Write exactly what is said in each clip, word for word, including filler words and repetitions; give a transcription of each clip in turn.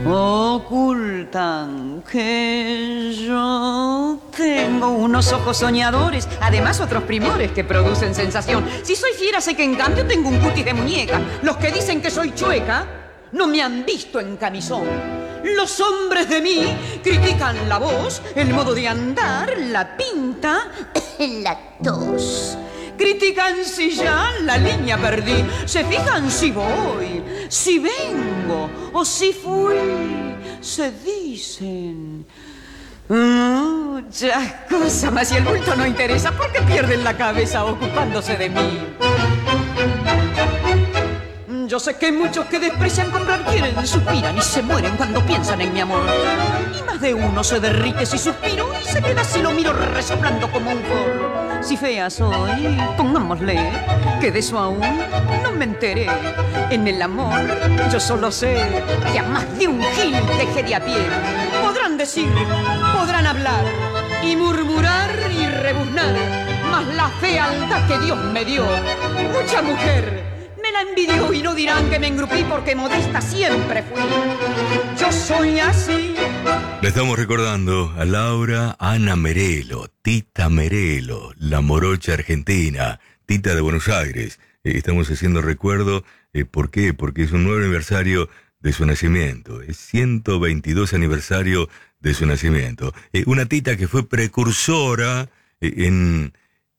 Ocultan que yo tengo unos ojos soñadores, además otros primores que producen sensación. Si soy fiera sé que en cambio tengo un cutis de muñeca. Los que dicen que soy chueca no me han visto en camisón. Los hombres de mí critican la voz, el modo de andar, la pinta, la tos. Critican si ya la línea perdí, se fijan si voy, si vengo o si fui. Se dicen muchas cosas, mas si el bulto no interesa, ¿por qué pierden la cabeza ocupándose de mí? Yo sé que hay muchos que desprecian comprar, quieren, suspiran y se mueren cuando piensan en mi amor. Y más de uno se derrite si suspiro y se queda si lo miro resoplando como un forro. Si fea soy, pongámosle que de eso aún no me enteré. En el amor yo solo sé que a más de un gil dejé de a pie. Podrán decir, podrán hablar y murmurar y rebuznar, mas la fealdad que Dios me dio, mucha mujer me la envidió y no dirán que me engrupí porque modesta siempre fui. Yo soy así. Le estamos recordando a Laura Ana Merelo, Tita Merelo, la morocha argentina, Tita de Buenos Aires. Eh, estamos haciendo recuerdo, eh, ¿por qué? Porque es un nuevo aniversario de su nacimiento, es ciento veintidós aniversario de su nacimiento. Eh, una Tita que fue precursora eh, en,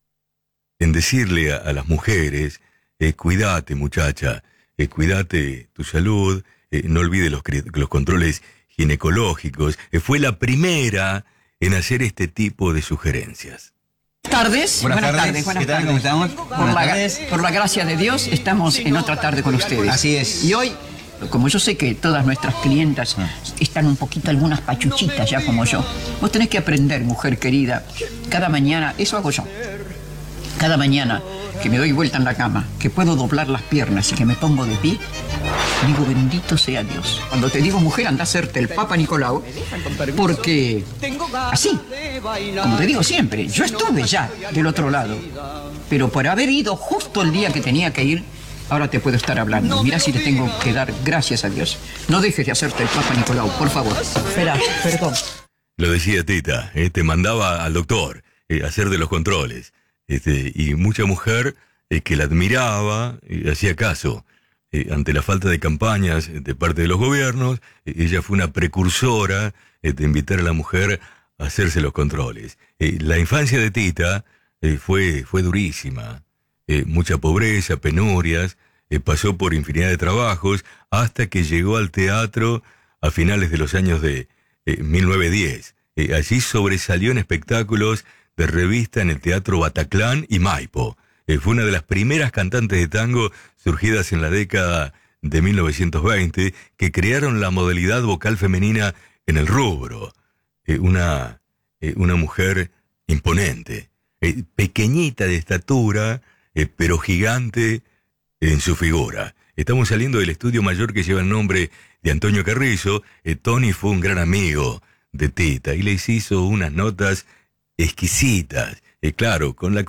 en decirle a, a las mujeres: Eh, cuídate, muchacha, eh, cuídate tu salud, eh, no olvides los, los controles ginecológicos. Eh, fue la primera en hacer este tipo de sugerencias. Tardes, buenas, buenas tardes, tardes, buenas ¿Qué tal? tardes. ¿Cómo estamos? Por, Buenas la, tardes. por la gracia de Dios, estamos en otra tarde con ustedes. Así es. Y hoy, como yo sé que todas nuestras clientas están un poquito algunas pachuchitas ya como yo, vos tenés que aprender, mujer querida, cada mañana, eso hago yo, cada mañana que me doy vuelta en la cama, que puedo doblar las piernas y que me pongo de pie, digo, bendito sea Dios. Cuando te digo, mujer, anda a hacerte el Papa Nicolau, porque así, como te digo siempre, yo estuve ya del otro lado, pero por haber ido justo el día que tenía que ir, ahora te puedo estar hablando. Mira si te tengo que dar gracias a Dios. No dejes de hacerte el Papa Nicolau, por favor. Espera, perdón. Lo decía Tita, eh, te mandaba al doctor eh, a hacer de los controles. Este, y mucha mujer eh, que la admiraba y hacía caso. Eh, ante la falta de campañas de parte de los gobiernos, eh, ella fue una precursora eh, de invitar a la mujer a hacerse los controles. Eh, la infancia de Tita eh, fue, fue durísima. Eh, mucha pobreza, penurias, eh, pasó por infinidad de trabajos hasta que llegó al teatro a finales de los años de eh, mil novecientos diez. Eh, allí sobresalió en espectáculos de revista en el Teatro Bataclan y Maipo. Eh, fue una de las primeras cantantes de tango surgidas en la década de mil novecientos veinte que crearon la modalidad vocal femenina en el rubro. Eh, una, eh, una mujer imponente, eh, pequeñita de estatura, eh, pero gigante en su figura. Estamos saliendo del estudio mayor que lleva el nombre de Antonio Carrizo. Eh, Tony fue un gran amigo de Tita y les hizo unas notas exquisitas, eh, claro, con la